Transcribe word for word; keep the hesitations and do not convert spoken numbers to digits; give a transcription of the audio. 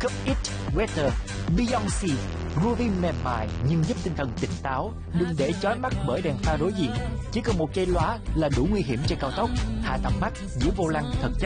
Cup It Weather, Beyoncé, groovy mềm mại nhưng giúp tinh thần tỉnh táo, đừng để chói mắt bởi đèn pha đối diện. Chỉ cần một chây lóa là đủ nguy hiểm trên cao tốc. Hạ tầm mắt, giữ vô lăng thật chắc.